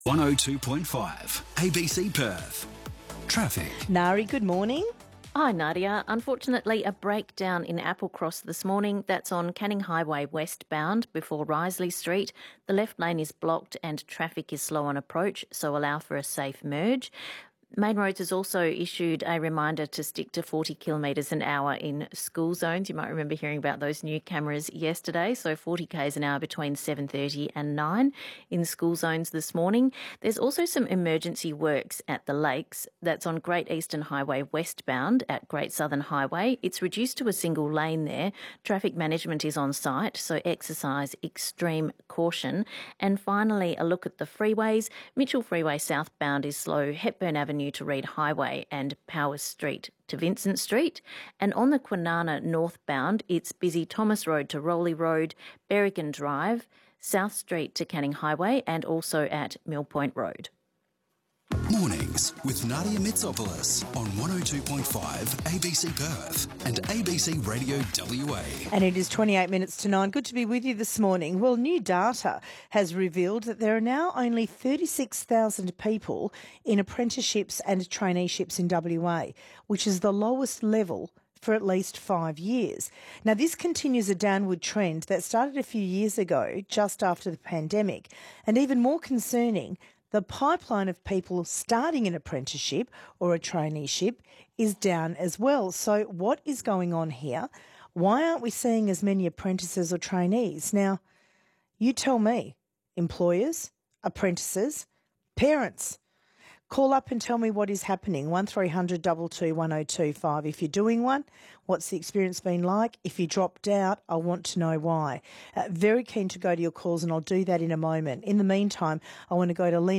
102.5 ABC Perth. Traffic. Nari, good morning. Hi Nadia. Unfortunately, a breakdown in Applecross this morning. That's on Canning Highway westbound before Risley Street. The left lane is blocked and traffic is slow on approach, so allow for a safe merge. Main Roads has also issued a reminder to stick to 40 kilometres an hour in school zones. You might remember hearing about those new cameras yesterday. So 40 k's an hour between 7:30 and 9 in school zones this morning. There's also some emergency works at the Lakes. That's on Great Eastern Highway westbound at Great Southern Highway. It's reduced to a single lane there. Traffic management is on site, so exercise extreme caution. And finally, a look at the freeways. Mitchell Freeway southbound is slow. Hepburn Avenue to Reed Highway and Powers Street to Vincent Street. And on the Kwinana northbound, it's busy Thomas Road to Rowley Road, Berrigan Drive, South Street to Canning Highway and also at Mill Point Road. Mornings with Nadia Mitsopoulos on 102.5 ABC Perth and ABC Radio WA. And it is 28 minutes to 9. Good to be with you this morning. Well, new data has revealed that there are now only 36,000 people in apprenticeships and traineeships in WA, which is the lowest level for at least 5 years. Now, this continues a downward trend that started a few years ago, just after the pandemic. And even more concerning, the pipeline of people starting an apprenticeship or a traineeship is down as well. So what is going on here? Why aren't we seeing as many apprentices or trainees? Now, you tell me, employers, apprentices, parents. Call up and tell me what is happening. 1300 22 1025. If you're doing one, what's the experience been like? If you dropped out, I want to know why. Very keen to go to your calls, and I'll do that in a moment. In the meantime, I want to go to Lena.